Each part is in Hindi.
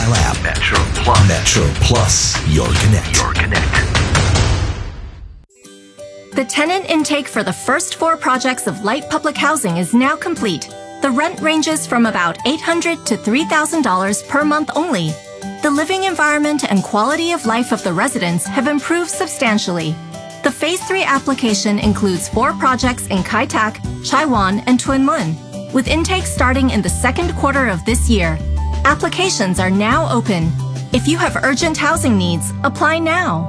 mobile app. Metro Plus. Metro Plus, your connect. The tenant intake for the first 4 projects of Light Public Housing is now complete. The rent ranges from about $800 to $3,000 per month only. The living environment and quality of life of the residents have improved substantially. The Phase 3 application includes 4 projects in Kai Tak, Chai Wan, and Tuen Mun, with intake starting in the second quarter of this year. Applications are now open. If you have urgent housing needs, apply now.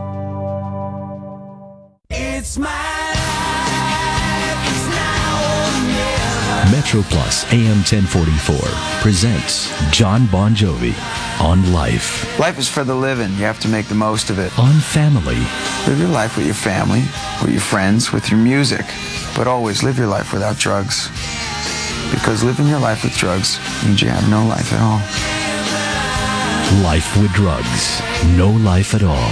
It's my life, it's now or never. Metro Plus AM 1044 presents John Bon Jovi on Life. Life is for the living. You have to make the most of it. On Family. Live your life with your family, with your friends, with your music. But always live your life without drugs. Because living your life with drugs means you have no life at all. Life with drugs. No life at all.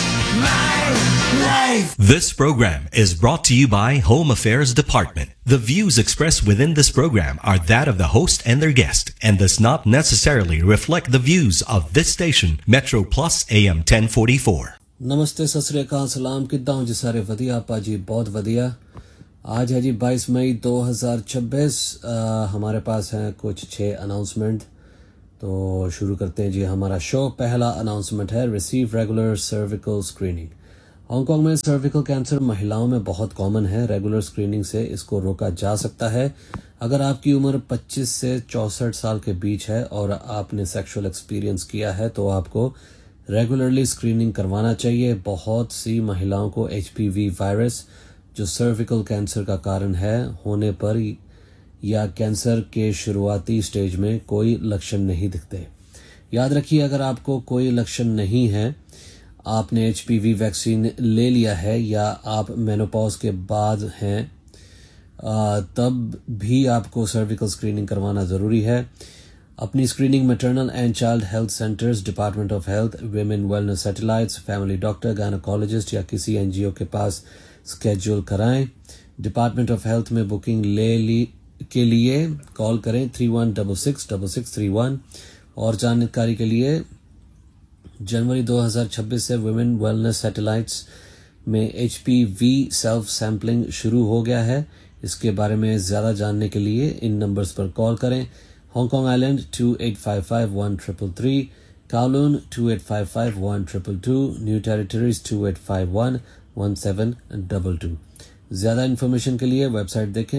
This program is brought to you by Home Affairs Department. The views expressed within this program are that of the host and their guest and does not necessarily reflect the views of this station, Metro Plus AM 1044. नमस्ते सत श्री अकाल सलाम किद्दां हो जी सारे वधिया पाजी बहुत वधिया। आज है जी 22 मई 2026। हमारे पास हैं कुछ 6 अनाउंसमेंट, तो शुरू करते हैं जी हमारा शो। पहला अनाउंसमेंट है receive regular cervical screening. Hong Kong में सर्विकल कैंसर महिलाओं में बहुत कॉमन है। रेगुलर स्क्रीनिंग से इसको रोका जा सकता है। अगर आपकी उम्र 25 से 64 साल के बीच है और आपने सेक्सुअल एक्सपीरियंस किया है तो आपको रेगुलरली स्क्रीनिंग करवाना चाहिए। बहुत सी महिलाओं को HPV वायरस जो सर्विकल कैंसर का कारण है होने पर या कैंसर के शुरुआती स्टेज में कोई लक्षण नहीं दिखते। याद रखिए, अगर आपको कोई लक्षण नहीं है, आपने HPV वैक्सीन ले लिया है या आप मेनोपॉज के बाद हैं, तब भी आपको सर्विकल स्क्रीनिंग करवाना ज़रूरी है। अपनी screening maternal and child health centres, department of health, women wellness satellites, family doctor, gynaecologist या किसी NGO के पास स्केड्यूल कराएं। डिपार्टमेंट ऑफ हेल्थ में बुकिंग के लिए कॉल करें 31666631। और जानकारी के लिए जनवरी 2026 से विमेन वेलनेस सैटेलाइट्स में HPV सेल्फ सैम्पलिंग शुरू हो गया है। इसके बारे में ज़्यादा जानने के लिए इन नंबर्स पर कॉल करें। Hong Kong island 2855-1333, काउलून 2855-1222, new territories 2851-1722। ज़्यादा इन्फॉर्मेशन के लिए वेबसाइट देखें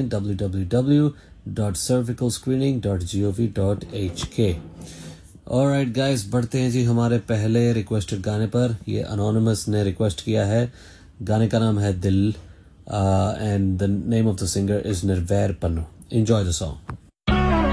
www.cervicalscreening.gov.hk। ऑलराइट गाइस, बढ़ते हैं जी हमारे पहले रिक्वेस्टेड गाने पर। ये अनोनिमस ने रिक्वेस्ट किया है। गाने का नाम है दिल and the name of the singer is Nirvair Pannu. Enjoy the song.